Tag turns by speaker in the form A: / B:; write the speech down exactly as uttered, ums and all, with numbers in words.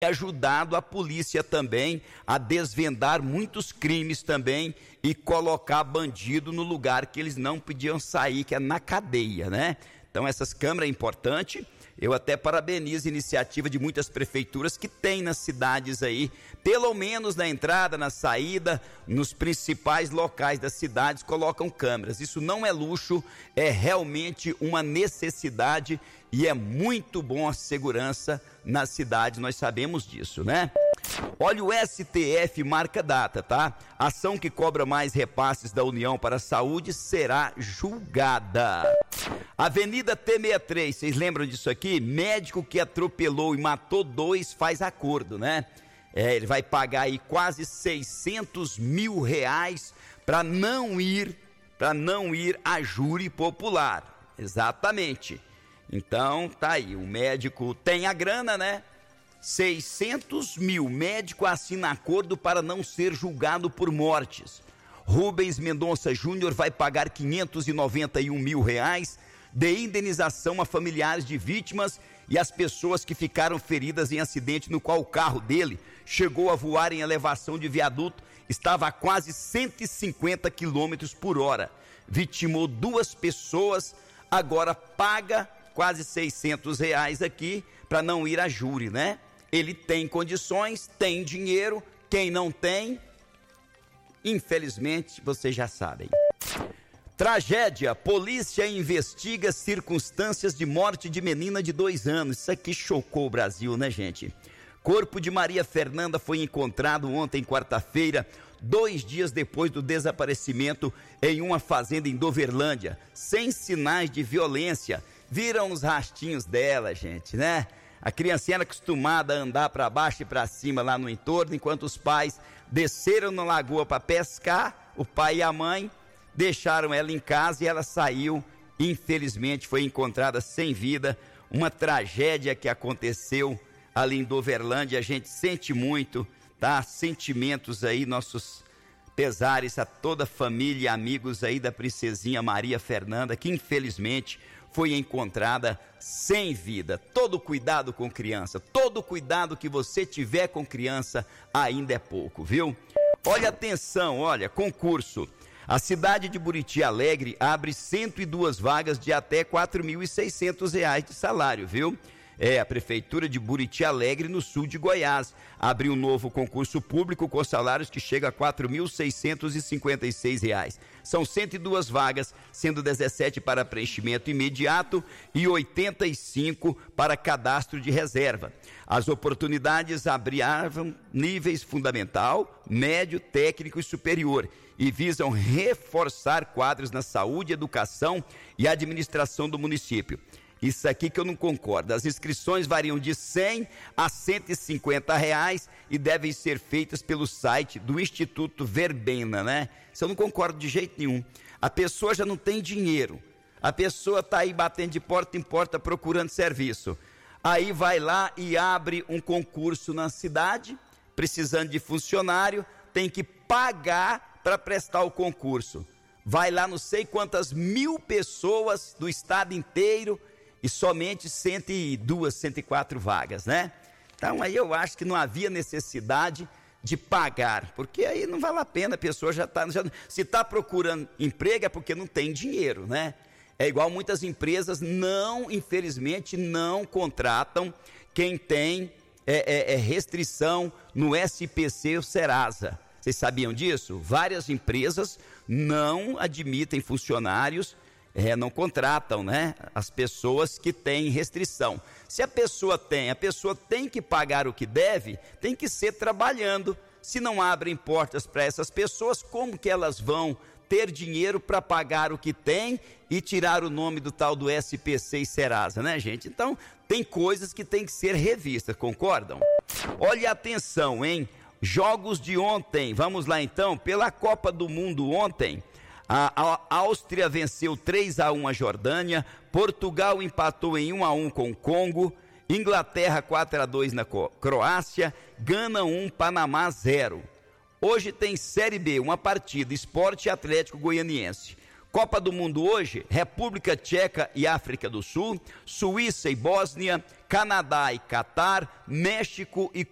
A: ajudado a polícia também a desvendar muitos crimes também e colocar bandido no lugar que eles não podiam sair, que é na cadeia, né? Então essas câmeras é importante. Eu até parabenizo a iniciativa de muitas prefeituras que tem nas cidades aí, pelo menos na entrada, na saída, nos principais locais das cidades, colocam câmeras. Isso não é luxo, é realmente uma necessidade e é muito bom a segurança nas cidades, nós sabemos disso, né? Olha, o S T F marca data, tá? Ação que cobra mais repasses da União para a Saúde será julgada. Avenida T sessenta e três, vocês lembram disso aqui? Médico que atropelou e matou dois faz acordo, né? É, ele vai pagar aí quase seiscentos mil reais para não ir, para não ir a júri popular. Exatamente. Então, tá aí, o médico tem a grana, né? seiscentos mil, médico assina acordo para não ser julgado por mortes. Rubens Mendonça Júnior vai pagar quinhentos e noventa e um mil reais de indenização a familiares de vítimas e as pessoas que ficaram feridas em acidente no qual o carro dele chegou a voar em elevação de viaduto, estava a quase cento e cinquenta quilômetros por hora. Vitimou duas pessoas, agora paga quase seiscentos reais aqui para não ir a júri, né? Ele tem condições, tem dinheiro, quem não tem, infelizmente, vocês já sabem. Tragédia, polícia investiga circunstâncias de morte de menina de dois anos. Isso aqui chocou o Brasil, né, gente? Corpo de Maria Fernanda foi encontrado ontem, quarta-feira, dois dias depois do desaparecimento em uma fazenda em Doverlândia, sem sinais de violência. Viram os rastinhos dela, gente, né? A criancinha era acostumada a andar para baixo e para cima lá no entorno, enquanto os pais desceram na lagoa para pescar, o pai e a mãe deixaram ela em casa e ela saiu, infelizmente foi encontrada sem vida. Uma tragédia que aconteceu ali em Doverlândia, a gente sente muito, tá? Sentimentos aí, nossos pesares a toda a família e amigos aí da princesinha Maria Fernanda, que infelizmente foi encontrada sem vida. Todo cuidado com criança, todo cuidado que você tiver com criança ainda é pouco, viu? Olha, atenção, olha, concurso. A cidade de Buriti Alegre abre cento e duas vagas de até quatro mil e seiscentos reais de salário, viu? É, a Prefeitura de Buriti Alegre, no sul de Goiás, abriu um novo concurso público com salários que chegam a quatro mil seiscentos e cinquenta e seis reais. São cento e duas vagas, sendo dezessete para preenchimento imediato e oitenta e cinco para cadastro de reserva. As oportunidades abriam níveis fundamental, médio, técnico e superior e visam reforçar quadros na saúde, educação e administração do município. Isso aqui que eu não concordo. As inscrições variam de cem a cento e cinquenta reais e devem ser feitas pelo site do Instituto Verbena, né? Isso eu não concordo de jeito nenhum. A pessoa já não tem dinheiro. A pessoa está aí batendo de porta em porta procurando serviço. Aí vai lá e abre um concurso na cidade, precisando de funcionário, tem que pagar para prestar o concurso. Vai lá não sei quantas mil pessoas do estado inteiro e somente cento e duas, cento e quatro vagas, né? Então aí eu acho que não havia necessidade de pagar, porque aí não vale a pena, a pessoa já está, se está procurando emprego é porque não tem dinheiro, né? É igual muitas empresas não, infelizmente, não contratam quem tem é, é, é restrição no S P C ou Serasa. Vocês sabiam disso? Várias empresas não admitem funcionários, é, não contratam, né, as pessoas que têm restrição. Se a pessoa tem, a pessoa tem que pagar o que deve, tem que ser trabalhando. Se não abrem portas para essas pessoas, como que elas vão ter dinheiro para pagar o que tem e tirar o nome do tal do S P C e Serasa, né, gente? Então, tem coisas que tem que ser revistas, concordam? Olha, atenção, hein? Jogos de ontem, vamos lá então, pela Copa do Mundo ontem, a, a Áustria venceu três a um a Jordânia, Portugal empatou em um a um com o Congo, Inglaterra quatro a dois na Croácia, Gana um, Panamá zero. Hoje tem Série B, uma partida, Sport e Atlético Goianiense. Copa do Mundo hoje, República Tcheca e África do Sul, Suíça e Bósnia, Canadá e Catar, México e